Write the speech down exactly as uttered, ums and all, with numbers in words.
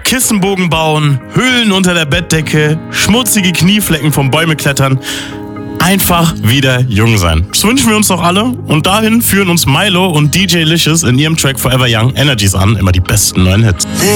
Kissenbogen bauen, Höhlen unter der Bettdecke, schmutzige Knieflecken vom Bäume klettern. Einfach wieder jung sein. Das wünschen wir uns doch alle. Und dahin führen uns Milo und D J Licious in ihrem Track Forever Young Energies an. Immer die besten neuen Hits.